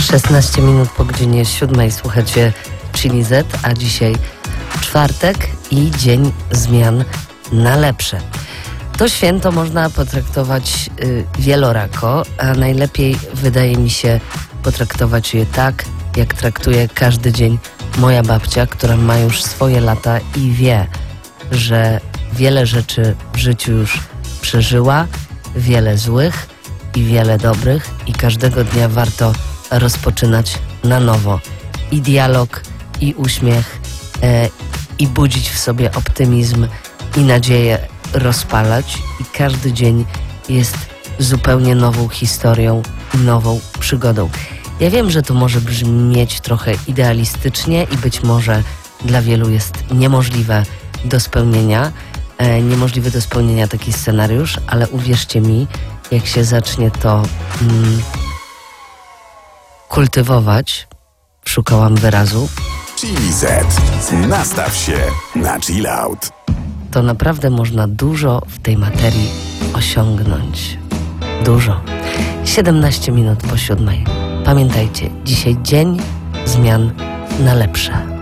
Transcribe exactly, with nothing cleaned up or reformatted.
szesnaście minut po godzinie siódmej słuchacie Chili Z, a dzisiaj czwartek i dzień zmian na lepsze. To święto można potraktować y, wielorako, a najlepiej wydaje mi się potraktować je tak, jak traktuje każdy dzień moja babcia, która ma już swoje lata i wie, że wiele rzeczy w życiu już przeżyła, wiele złych i wiele dobrych i każdego dnia warto rozpoczynać na nowo. I dialog, i uśmiech, e, i budzić w sobie optymizm i nadzieję rozpalać. I każdy dzień jest zupełnie nową historią i nową przygodą. Ja wiem, że to może brzmieć trochę idealistycznie i być może dla wielu jest niemożliwe do spełnienia, e, niemożliwy do spełnienia taki scenariusz, ale uwierzcie mi, jak się zacznie to mm, kultywować, szukałam wyrazu, Chili Z. Nastaw się na chill out. to naprawdę można dużo w tej materii osiągnąć. Dużo. siedemnaście minut po siódmej. Pamiętajcie, dzisiaj dzień zmian na lepsze.